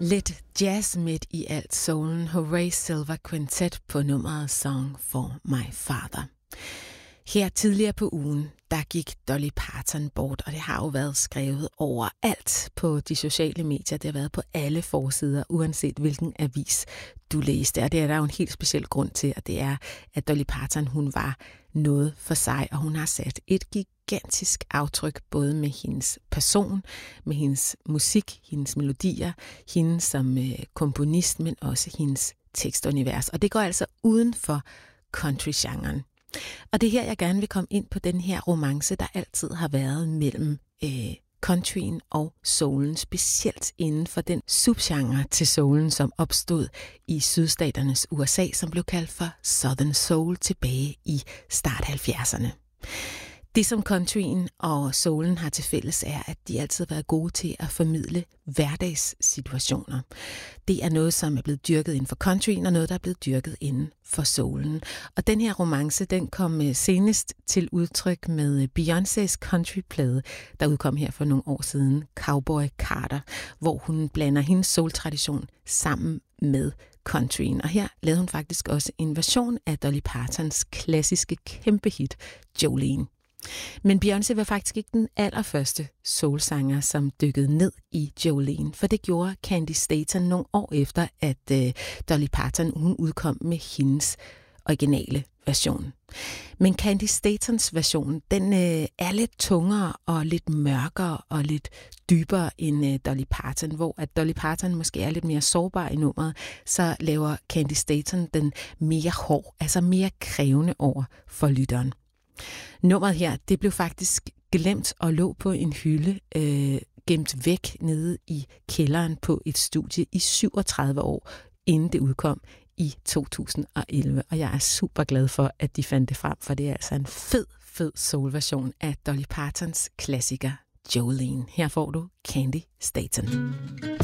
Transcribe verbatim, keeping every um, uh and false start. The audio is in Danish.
Lidt jazz midt i alt soulen. Horace Silver Quintet på nummeret Song for My Father. Her tidligere på ugen, der gik Dolly Parton bort, og det har jo været skrevet overalt på de sociale medier. Det har været på alle forsider, uanset hvilken avis du læste. Og det er der jo en helt speciel grund til, og det er, at Dolly Parton, hun var noget for sig, og hun har sat et gigantisk aftryk, både med hendes person, med hendes musik, hendes melodier, hende som øh, komponist, men også hendes tekstunivers. Og det går altså uden for country-genren. Og det er her, jeg gerne vil komme ind på den her romance, der altid har været mellem øh, countryen og soulen, specielt inden for den subgenre til soulen, som opstod i sydstaternes U S A, som blev kaldt for Southern Soul tilbage i start halvfjerdserne. Det, som countryen og soulen har til fælles, er, at de altid har været gode til at formidle hverdagssituationer. Det er noget, som er blevet dyrket inden for countryen, og noget, der er blevet dyrket inden for soulen. Og den her romance, den kom senest til udtryk med Beyoncés countryplade, der udkom her for nogle år siden, Cowboy Carter, hvor hun blander hendes soul-tradition sammen med countryen. Og her lavede hun faktisk også en version af Dolly Partons klassiske kæmpe hit, Jolene. Men Beyoncé var faktisk ikke den allerførste soulsanger, som dykkede ned i Jolene, for det gjorde Candi Staton nogle år efter, at øh, Dolly Parton hun udkom med hendes originale version. Men Candi Statons version, den øh, er lidt tungere og lidt mørkere og lidt dybere end øh, Dolly Parton, hvor at Dolly Parton måske er lidt mere sårbar i nummeret, så laver Candi Staton den mere hård, altså mere krævende over for lytteren. Nummeret her, det blev faktisk glemt og lå på en hylde, øh, gemt væk nede i kælderen på et studie i syvogtredive år, inden det udkom i to tusind og elleve. Og jeg er super glad for, at de fandt det frem, for det er altså en fed, fed soul-version af Dolly Partons klassiker Jolene. Her får du Candi Staton.